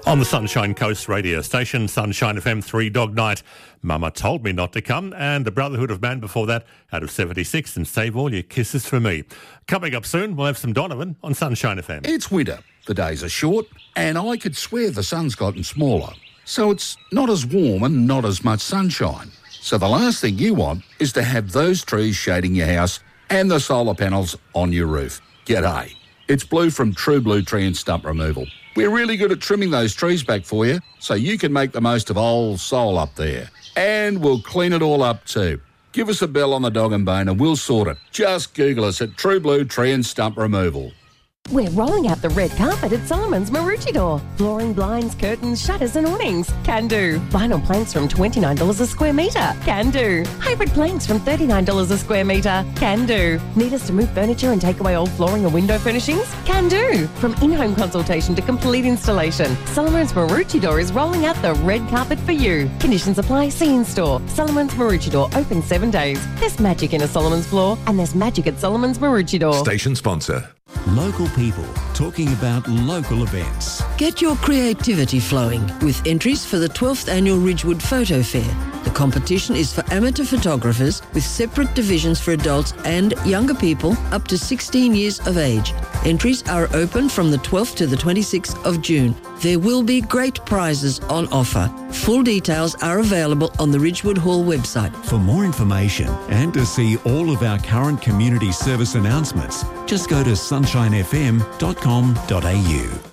On the Sunshine Coast radio station, Sunshine FM 3 Dog Night, Mama Told Me Not to Come, and the Brotherhood of Man before that, out of 76, and Save All Your Kisses for Me. Coming up soon, we'll have some Donovan on Sunshine FM. It's winter, the days are short, and I could swear the sun's gotten smaller. So it's not as warm and not as much sunshine. So the last thing you want is to have those trees shading your house and the solar panels on your roof. G'day. It's Blue from True Blue Tree and Stump Removal. We're really good at trimming those trees back for you so you can make the most of old soul up there. And we'll clean it all up too. Give us a bell on the dog and bone and we'll sort it. Just Google us at True Blue Tree and Stump Removal. We're rolling out the red carpet at Solomon's Maroochydore. Flooring, blinds, curtains, shutters and awnings. Can do. Vinyl planks from $29 a square metre. Can do. Hybrid planks from $39 a square metre. Can do. Need us to move furniture and take away old flooring or window furnishings? Can do. From in-home consultation to complete installation, Solomon's Maroochydore is rolling out the red carpet for you. Conditions apply. See in store. Solomon's Maroochydore, open 7 days. There's magic in a Solomon's floor and there's magic at Solomon's Maroochydore. Station sponsor. Local people talking about local events. Get your creativity flowing with entries for the 12th Annual Ridgewood Photo Fair. The competition is for amateur photographers with separate divisions for adults and younger people up to 16 years of age. Entries are open from the 12th to the 26th of June. There will be great prizes on offer. Full details are available on the Ridgewood Hall website. For more information and to see all of our current community service announcements, just go to sunshinefm.com.au.